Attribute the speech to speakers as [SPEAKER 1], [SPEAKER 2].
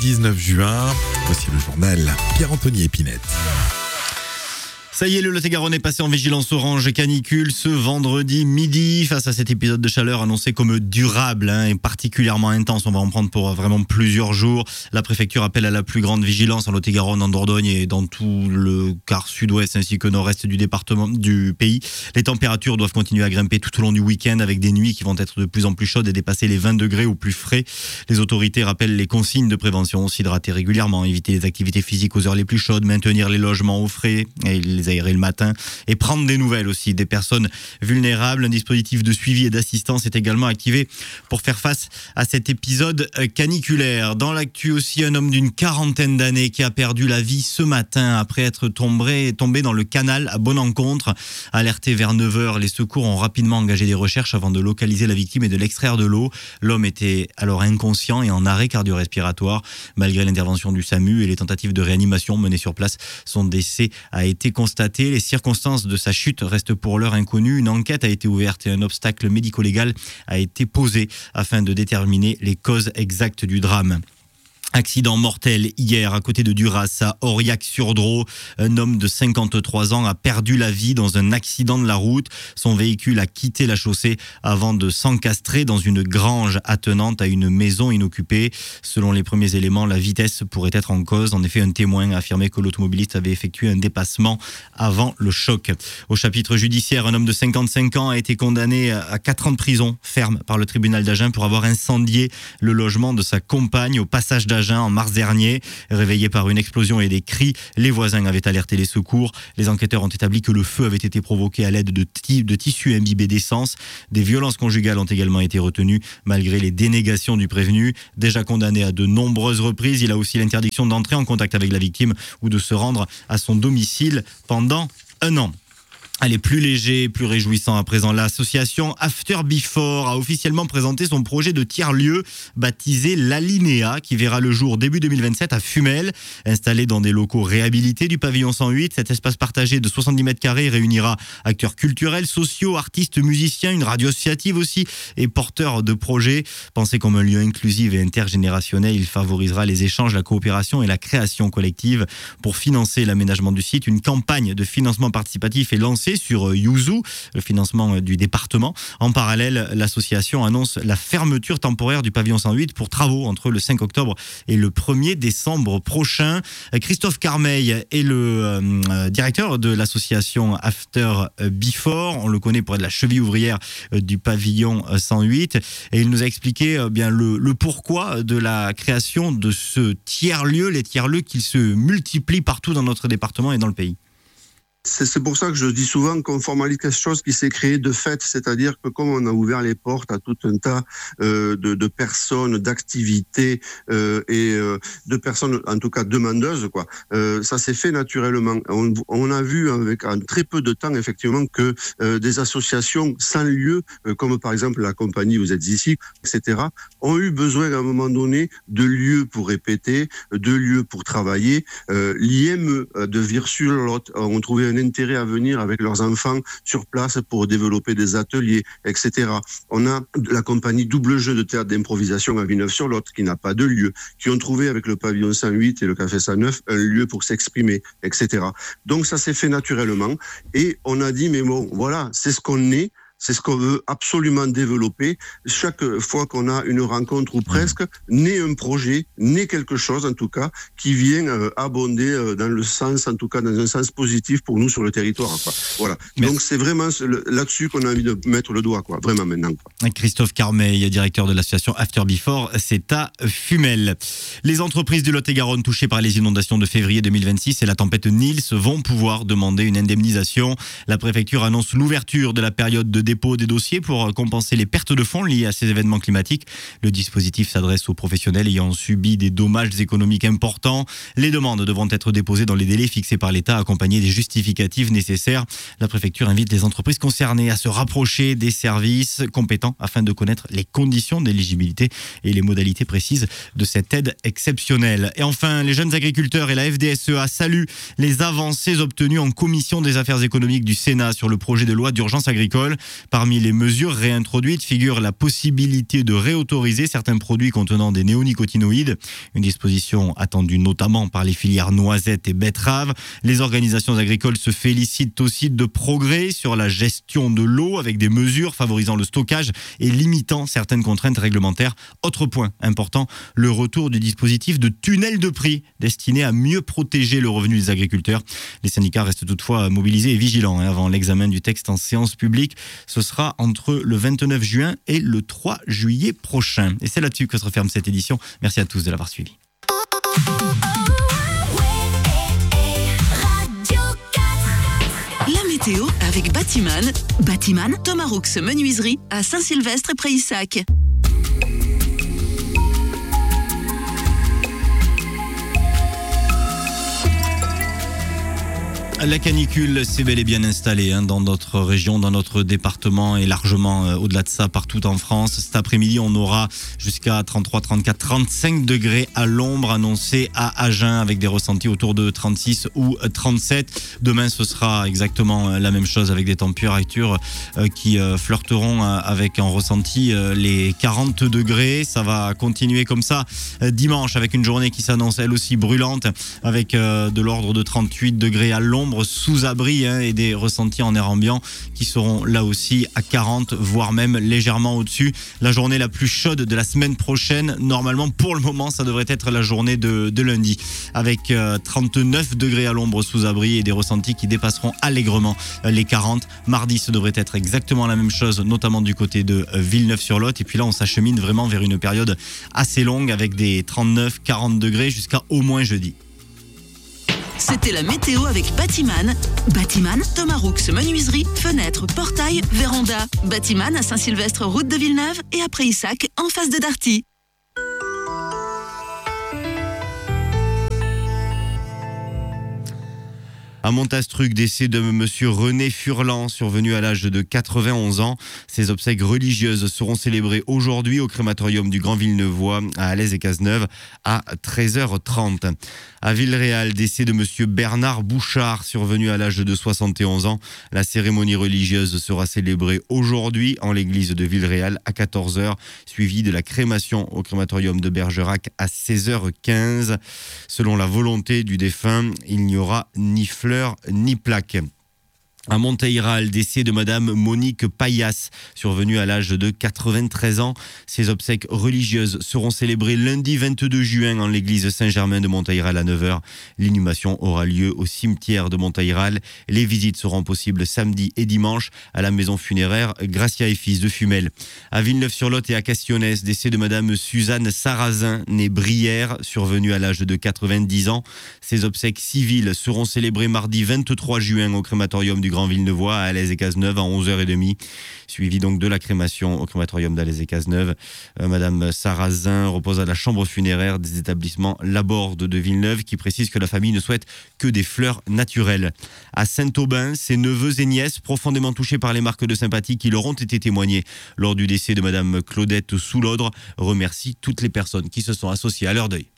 [SPEAKER 1] 19 juin, voici le journal Pierre-Anthony Épinette.
[SPEAKER 2] Ça y est, le Lot-et-Garonne est passé en vigilance orange canicule ce vendredi midi. Face à cet épisode de chaleur annoncé comme durable et particulièrement intense, on va en prendre pour vraiment plusieurs jours. La préfecture appelle à la plus grande vigilance en Lot-et-Garonne, en Dordogne et dans tout le quart sud-ouest ainsi que nord-est du département du pays. Les températures doivent continuer à grimper tout au long du week-end avec des nuits qui vont être de plus en plus chaudes et dépasser les 20 degrés au plus frais. Les autorités rappellent les consignes de prévention, s'hydrater régulièrement, éviter les activités physiques aux heures les plus chaudes, maintenir les logements au frais et les aérer le matin et prendre des nouvelles aussi des personnes vulnérables. Un dispositif de suivi et d'assistance est également activé pour faire face à cet épisode caniculaire. Dans l'actu aussi, un homme d'une quarantaine d'années qui a perdu la vie ce matin après être tombé dans le canal à Bon-Encontre. Alerté vers 9h, les secours ont rapidement engagé des recherches avant de localiser la victime et de l'extraire de l'eau. L'homme était alors inconscient et en arrêt cardio-respiratoire. Malgré l'intervention du SAMU et les tentatives de réanimation menées sur place, son décès a été constaté. Les circonstances de sa chute restent pour l'heure inconnues. Une enquête a été ouverte et un obstacle médico-légal a été posé afin de déterminer les causes exactes du drame. Accident mortel hier à côté de Duras à Aurillac-sur-Dros. Un homme de 53 ans a perdu la vie dans un accident de la route. Son véhicule a quitté la chaussée avant de s'encastrer dans une grange attenante à une maison inoccupée. Selon les premiers éléments, la vitesse pourrait être en cause. En effet, un témoin a affirmé que l'automobiliste avait effectué un dépassement avant le choc. Au chapitre judiciaire, un homme de 55 ans a été condamné à 4 ans de prison ferme par le tribunal d'Agen pour avoir incendié le logement de sa compagne au passage d'Agen en mars dernier. Réveillé par une explosion et des cris, les voisins avaient alerté les secours. Les enquêteurs ont établi que le feu avait été provoqué à l'aide de tissus imbibés d'essence. Des violences conjugales ont également été retenues malgré les dénégations du prévenu. Déjà condamné à de nombreuses reprises, il a aussi l'interdiction d'entrer en contact avec la victime ou de se rendre à son domicile pendant 1 an. Allez, plus léger, plus réjouissant à présent. L'association After Before a officiellement présenté son projet de tiers-lieu baptisé l'Alinéa qui verra le jour début 2027 à Fumel. Installé dans des locaux réhabilités du pavillon 108, cet espace partagé de 70 mètres carrés réunira acteurs culturels, sociaux, artistes, musiciens, une radio associative aussi et porteurs de projets. Pensé comme un lieu inclusif et intergénérationnel, il favorisera les échanges, la coopération et la création collective. Pour financer l'aménagement du site, une campagne de financement participatif est lancée sur Yuzu, le financement du département. En parallèle, l'association annonce la fermeture temporaire du pavillon 108 pour travaux entre le 5 octobre et le 1er décembre prochain. Christophe Carmeil est le directeur de l'association After Before. On le connaît pour être la cheville ouvrière du pavillon 108 et il nous a expliqué bien le pourquoi de la création de ce tiers-lieu, les tiers-lieux qui se multiplient partout dans notre département et dans le pays.
[SPEAKER 3] C'est pour ça que je dis souvent qu'on formalise quelque chose qui s'est créé de fait, c'est-à-dire que comme on a ouvert les portes à tout un tas de personnes, d'activités et de personnes en tout cas demandeuses, ça s'est fait naturellement. On a vu avec en très peu de temps effectivement que des associations sans lieu, comme par exemple la compagnie Vous êtes ici, etc., ont eu besoin à un moment donné de lieux pour répéter, de lieux pour travailler. L'IME de Virs-sur-Lot ont trouvé un intérêt à venir avec leurs enfants sur place pour développer des ateliers, etc. On a la compagnie Double Jeu de théâtre d'improvisation à Villeneuve-sur-Lot qui n'a pas de lieu, qui ont trouvé avec le pavillon 108 et le café 109 un lieu pour s'exprimer, etc. Donc ça s'est fait naturellement et on a dit mais bon voilà, c'est ce qu'on est. C'est ce qu'on veut absolument développer. Chaque fois qu'on a une rencontre ou presque, naît un projet, naît quelque chose en tout cas, qui vient abonder dans le sens, en tout cas dans un sens positif pour nous sur le territoire. Voilà. Donc c'est vraiment là-dessus qu'on a envie de mettre le doigt, vraiment maintenant.
[SPEAKER 2] Christophe Carmeil, directeur de l'association After Before, c'est à Fumel. Les entreprises du Lot-et-Garonne touchées par les inondations de février 2026 et la tempête Nils vont pouvoir demander une indemnisation. La préfecture annonce l'ouverture de la période de dépôt des dossiers pour compenser les pertes de fonds liées à ces événements climatiques. Le dispositif s'adresse aux professionnels ayant subi des dommages économiques importants. Les demandes devront être déposées dans les délais fixés par l'État, accompagnées des justificatifs nécessaires. La préfecture invite les entreprises concernées à se rapprocher des services compétents afin de connaître les conditions d'éligibilité et les modalités précises de cette aide exceptionnelle. Et enfin, les jeunes agriculteurs et la FDSEA saluent les avancées obtenues en commission des affaires économiques du Sénat sur le projet de loi d'urgence agricole. Parmi les mesures réintroduites figure la possibilité de réautoriser certains produits contenant des néonicotinoïdes, une disposition attendue notamment par les filières noisettes et betteraves. Les organisations agricoles se félicitent aussi de progrès sur la gestion de l'eau avec des mesures favorisant le stockage et limitant certaines contraintes réglementaires. Autre point important, le retour du dispositif de tunnel de prix destiné à mieux protéger le revenu des agriculteurs. Les syndicats restent toutefois mobilisés et vigilants avant l'examen du texte en séance publique. Ce sera entre le 29 juin et le 3 juillet prochain. Et c'est là-dessus que se referme cette édition. Merci à tous de l'avoir suivi.
[SPEAKER 4] La météo avec Batiman. Batiman, Thomas Roux Menuiserie à Saint-Sylvestre et Prayssac.
[SPEAKER 2] La canicule s'est bel et bien installée dans notre région, dans notre département et largement au-delà de ça partout en France. Cet après-midi, on aura jusqu'à 33, 34, 35 degrés à l'ombre annoncés à Agen avec des ressentis autour de 36 ou 37. Demain, ce sera exactement la même chose avec des températures qui flirteront avec en ressenti les 40 degrés. Ça va continuer comme ça dimanche avec une journée qui s'annonce elle aussi brûlante avec de l'ordre de 38 degrés à l'ombre sous abri et des ressentis en air ambiant qui seront là aussi à 40 voire même légèrement au-dessus. La journée la plus chaude de la semaine prochaine, normalement pour le moment ça devrait être la journée de lundi avec 39 degrés à l'ombre sous abri et des ressentis qui dépasseront allègrement les 40. Mardi ce devrait être exactement la même chose, notamment du côté de Villeneuve-sur-Lot, et puis là on s'achemine vraiment vers une période assez longue avec des 39-40 degrés jusqu'à au moins jeudi.
[SPEAKER 4] C'était la météo avec Batiman. Batiman, Thomas Roux Menuiserie, fenêtres, portails, véranda. Batiman à Saint-Sylvestre, route de Villeneuve et à Prayssac, en face de Darty.
[SPEAKER 2] À Montastruc, décès de monsieur René Furlan, survenu à l'âge de 91 ans. Ses obsèques religieuses seront célébrées aujourd'hui au crématorium du Grand Villeneuvois à Alès-et-Cazeneuve à 13h30. À Villeréal, décès de monsieur Bernard Bouchard, survenu à l'âge de 71 ans. La cérémonie religieuse sera célébrée aujourd'hui en l'église de Villeréal à 14h, suivie de la crémation au crématorium de Bergerac à 16h15. Selon la volonté du défunt, il n'y aura ni fleurs ni plaques. À Monteyral, décès de madame Monique Paillasse, survenue à l'âge de 93 ans. Ses obsèques religieuses seront célébrées lundi 22 juin en l'église Saint-Germain de Monteyral à 9h. L'inhumation aura lieu au cimetière de Monteyral. Les visites seront possibles samedi et dimanche à la maison funéraire Gracia et Fils de Fumel. À Villeneuve-sur-Lot et à Castillonnès, décès de madame Suzanne Sarrazin, née Brière, survenue à l'âge de 90 ans. Ses obsèques civiles seront célébrées mardi 23 juin au crématorium du Grand Villeneuvois à Alès-et-Cazeneuve à 11h30, suivi donc de la crémation au crématorium d'Alès-et-Cazeneuve. Madame Sarrazin repose à la chambre funéraire des établissements Laborde de Villeneuve, qui précise que la famille ne souhaite que des fleurs naturelles. À Saint-Aubin, ses neveux et nièces, profondément touchés par les marques de sympathie qui leur ont été témoignées lors du décès de madame Claudette Soulodre, remercient toutes les personnes qui se sont associées à leur deuil.